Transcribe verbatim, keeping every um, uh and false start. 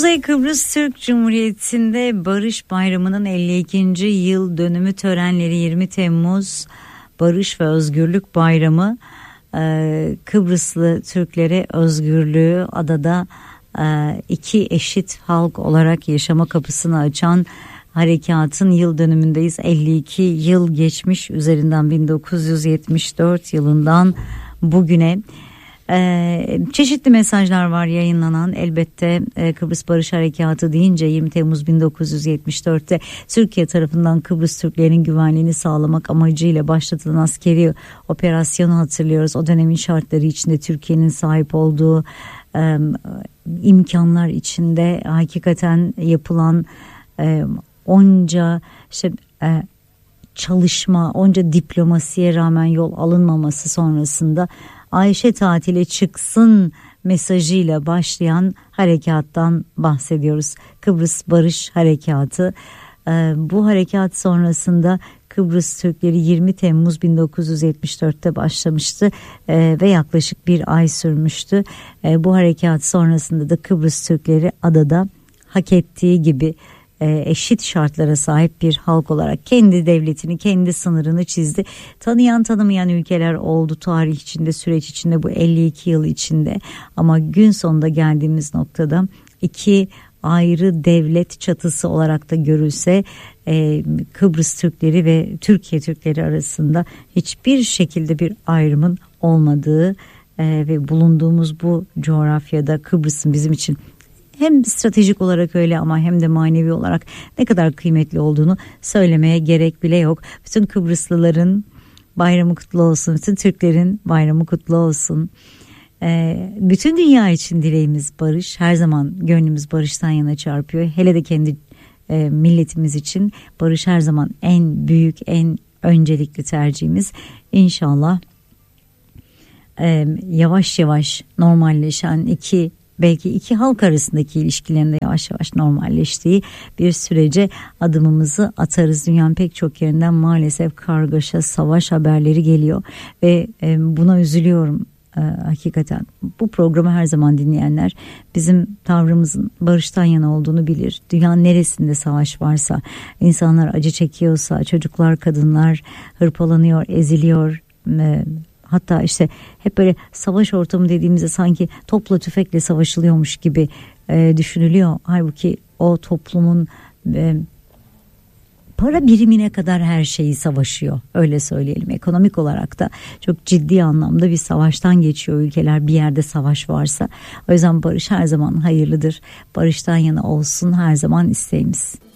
Kuzey Kıbrıs Türk Cumhuriyeti'nde Barış Bayramı'nın elli ikinci yıl dönümü törenleri yirmi Temmuz Barış ve Özgürlük Bayramı, Kıbrıslı Türklere özgürlüğü adada iki eşit halk olarak yaşama kapısını açan harekatın yıl dönümündeyiz. elli iki yıl geçmiş üzerinden, bin dokuz yüz yetmiş dört yılından bugüne. Ee, çeşitli mesajlar var yayınlanan. Elbette e, Kıbrıs Barış Harekatı deyince yirmi Temmuz bin dokuz yüz yetmiş dörtte Türkiye tarafından Kıbrıs Türklerinin güvenliğini sağlamak amacıyla başlatılan askeri operasyonu hatırlıyoruz. O dönemin şartları içinde Türkiye'nin sahip olduğu e, imkanlar içinde hakikaten yapılan e, onca işte e, çalışma, onca diplomasiye rağmen yol alınmaması sonrasında Ayşe tatile çıksın mesajıyla başlayan harekattan bahsediyoruz. Kıbrıs Barış Harekatı. Ee, bu harekat sonrasında Kıbrıs Türkleri yirmi Temmuz bin dokuz yüz yetmiş dörtte başlamıştı ee, ve yaklaşık bir ay sürmüştü. Ee, bu harekat sonrasında da Kıbrıs Türkleri adada hak ettiği gibi eşit şartlara sahip bir halk olarak kendi devletini, kendi sınırını çizdi. Tanıyan tanımayan ülkeler oldu tarih içinde, süreç içinde, bu elli iki yıl içinde. Ama gün sonunda geldiğimiz noktada iki ayrı devlet çatısı olarak da görülse e, Kıbrıs Türkleri ve Türkiye Türkleri arasında hiçbir şekilde bir ayrımın olmadığı e, ve bulunduğumuz bu coğrafyada Kıbrıs'ın bizim için hem stratejik olarak öyle ama hem de manevi olarak ne kadar kıymetli olduğunu söylemeye gerek bile yok. Bütün Kıbrıslıların bayramı kutlu olsun, bütün Türklerin bayramı kutlu olsun. Ee, bütün dünya için dileğimiz barış. Her zaman gönlümüz barıştan yana çarpıyor. Hele de kendi e, milletimiz için barış her zaman en büyük, en öncelikli tercihimiz. İnşallah e, yavaş yavaş normalleşen iki belki iki halk arasındaki ilişkilerin de yavaş yavaş normalleştiği bir sürece adımımızı atarız. Dünyanın pek çok yerinden maalesef kargaşa, savaş haberleri geliyor ve buna üzülüyorum e, hakikaten. Bu programı her zaman dinleyenler bizim tavrımızın barıştan yana olduğunu bilir. Dünyanın neresinde savaş varsa, insanlar acı çekiyorsa, çocuklar, kadınlar hırpalanıyor, eziliyor, e, hatta işte hep böyle savaş ortamı dediğimizde sanki topla tüfekle savaşılıyormuş gibi e, düşünülüyor. Halbuki o toplumun e, para birimine kadar her şeyi savaşıyor. Öyle söyleyelim. Ekonomik olarak da çok ciddi anlamda bir savaştan geçiyor ülkeler, bir yerde savaş varsa. O yüzden barış her zaman hayırlıdır. Barıştan yana olsun her zaman isteğimiz.